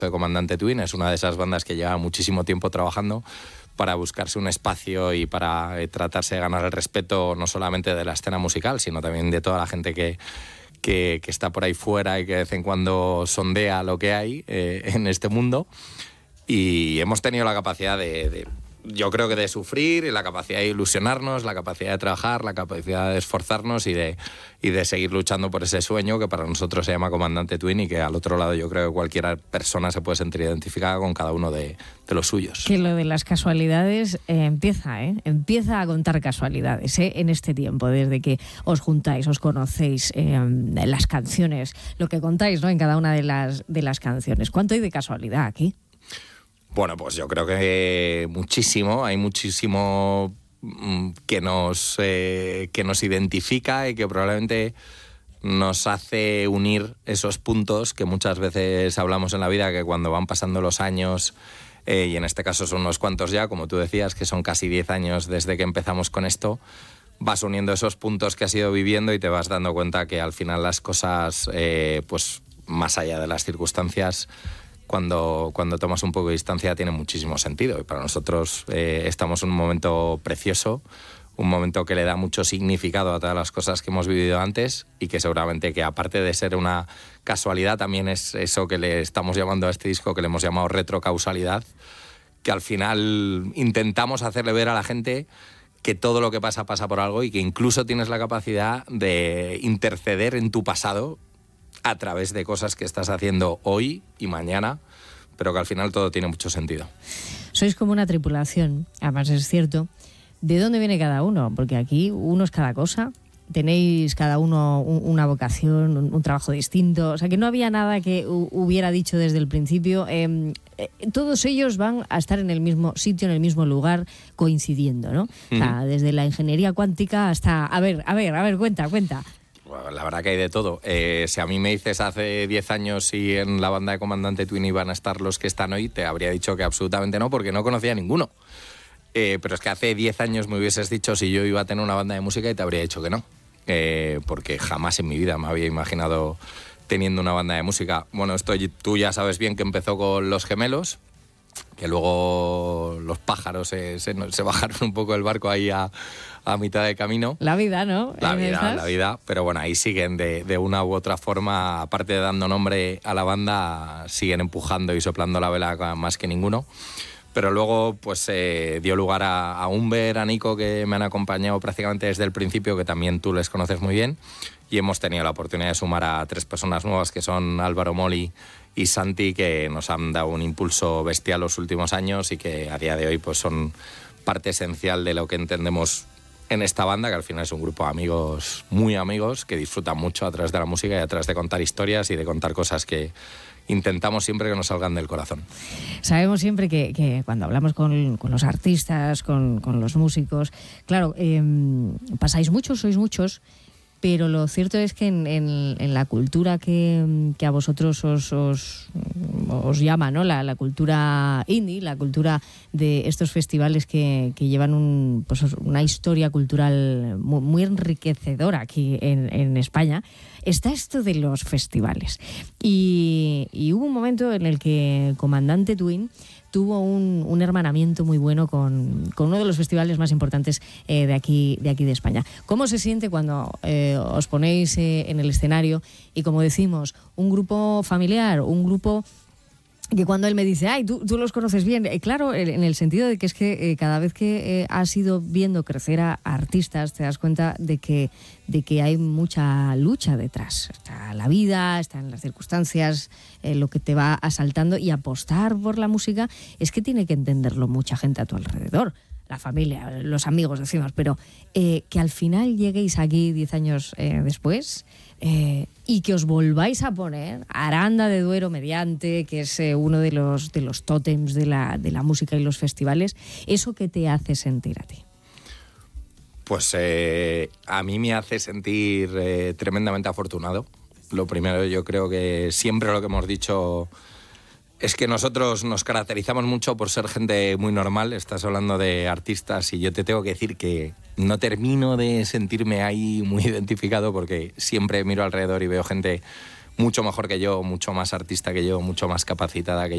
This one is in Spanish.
de Comandante Twin, es una de esas bandas que lleva muchísimo tiempo trabajando para buscarse un espacio y para tratarse de ganar el respeto no solamente de la escena musical, sino también de toda la gente que está por ahí fuera y que de vez en cuando sondea lo que hay en este mundo. Y hemos tenido la capacidad yo creo que de sufrir, y la capacidad de ilusionarnos, la capacidad de trabajar, la capacidad de esforzarnos y de seguir luchando por ese sueño que para nosotros se llama Comandante Twin, y que al otro lado yo creo que cualquier persona se puede sentir identificada con cada uno de los suyos. Que lo de las casualidades empieza a contar casualidades en este tiempo, desde que os juntáis, os conocéis, las canciones, lo que contáis, ¿no?, en cada una de las canciones. ¿Cuánto hay de casualidad aquí? Bueno, pues yo creo que muchísimo, hay muchísimo que nos identifica y que probablemente nos hace unir esos puntos que muchas veces hablamos en la vida, que cuando van pasando los años, y en este caso son unos cuantos ya, como tú decías, que son casi 10 años desde que empezamos con esto, vas uniendo esos puntos que has ido viviendo y te vas dando cuenta que al final las cosas, pues más allá de las circunstancias, cuando tomas un poco de distancia tiene muchísimo sentido. Y para nosotros estamos en un momento precioso, un momento que le da mucho significado a todas las cosas que hemos vivido antes, y que seguramente que aparte de ser una casualidad también es eso que le estamos llamando a este disco, que le hemos llamado retrocausalidad, que al final intentamos hacerle ver a la gente que todo lo que pasa por algo, y que incluso tienes la capacidad de interceder en tu pasado a través de cosas que estás haciendo hoy y mañana, pero que al final todo tiene mucho sentido. Sois como una tripulación, además es cierto. ¿De dónde viene cada uno? Porque aquí uno es cada cosa, tenéis cada uno una vocación, un trabajo distinto, o sea que no había nada que hubiera dicho desde el principio. Todos ellos van a estar en el mismo sitio, en el mismo lugar, coincidiendo, ¿no? O sea, desde la ingeniería cuántica hasta... A ver, cuenta. La verdad que hay de todo. Si a mí me dices hace 10 años si en la banda de Comandante Twin iban a estar los que están hoy, te habría dicho que absolutamente no, porque no conocía a ninguno. Pero es que hace 10 años me hubieses dicho si yo iba a tener una banda de música y te habría dicho que no. Porque jamás en mi vida me había imaginado teniendo una banda de música. Bueno, tú ya sabes bien que empezó con Los Gemelos, que luego los pájaros se bajaron un poco del barco ahí a mitad de camino. La vida, ¿no? La vida. Pero bueno, ahí siguen de una u otra forma, aparte de dando nombre a la banda, siguen empujando y soplando la vela más que ninguno. Pero luego pues dio lugar a Humber, a Nico, que me han acompañado prácticamente desde el principio, que también tú les conoces muy bien. Y hemos tenido la oportunidad de sumar a 3 personas nuevas, que son Álvaro Moli y Santi, que nos han dado un impulso bestial los últimos años y que a día de hoy pues son parte esencial de lo que entendemos en esta banda, que al final es un grupo de amigos, muy amigos, que disfrutan mucho a través de la música y a través de contar historias y de contar cosas que intentamos siempre que nos salgan del corazón. Sabemos siempre que cuando hablamos con los artistas, con los músicos, claro, pasáis muchos, sois muchos, pero lo cierto es que en la cultura que a vosotros os llama, ¿no? La cultura indie, la cultura de estos festivales que llevan una historia cultural muy, muy enriquecedora aquí en España, está esto de los festivales. Y hubo un momento en el que Comandante Twin tuvo un hermanamiento muy bueno con uno de los festivales más importantes de aquí de España. ¿Cómo se siente cuando os ponéis en el escenario y, como decimos, un grupo familiar, un grupo que cuando él me dice, ay, tú los conoces bien? Claro, en el sentido de que es que cada vez que has ido viendo crecer a artistas, te das cuenta de que hay mucha lucha detrás. Está la vida, están las circunstancias, lo que te va asaltando, y apostar por la música es que tiene que entenderlo mucha gente a tu alrededor. La familia, los amigos, decimos, pero que al final lleguéis aquí 10 años después y que os volváis a poner Aranda de Duero mediante, que es uno de los tótems de la música y los festivales, ¿eso qué te hace sentir a ti? Pues a mí me hace sentir tremendamente afortunado. Lo primero, yo creo que siempre lo que hemos dicho es que nosotros nos caracterizamos mucho por ser gente muy normal. Estás hablando de artistas y yo te tengo que decir que no termino de sentirme ahí muy identificado, porque siempre miro alrededor y veo gente mucho mejor que yo, mucho más artista que yo, mucho más capacitada que yo.